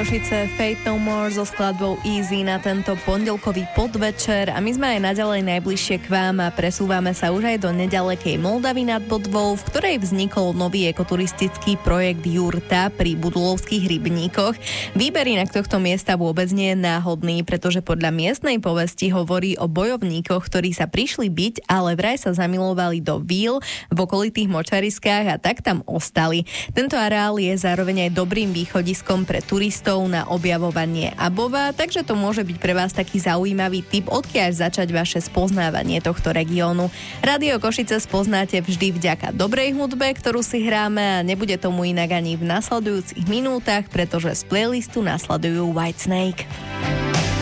Košice, Fate No More so skladbou Easy na tento pondelkový podvečer a my sme aj naďalej najbližšie k vám a presúvame sa už aj do nedalekej Moldavy nad Bodvou, v ktorej vznikol nový ekoturistický projekt Jurta pri Budulovských rybníkoch. Výber inak tohto miesta vôbec nie je náhodný, pretože podľa miestnej povesti hovorí o bojovníkoch, ktorí sa prišli byť, ale vraj sa zamilovali do víl v okolitých močariskách a tak tam ostali. Tento areál je zároveň aj dobrým východiskom pre turistov na objavovanie Abova, takže to môže byť pre vás taký zaujímavý tip, odkiaľ začať vaše spoznávanie tohto regiónu. Rádio Košice spoznáte vždy vďaka dobrej hudbe, ktorú si hráme a nebude tomu inak ani v nasledujúcich minútach, pretože z playlistu nasledujú Whitesnake.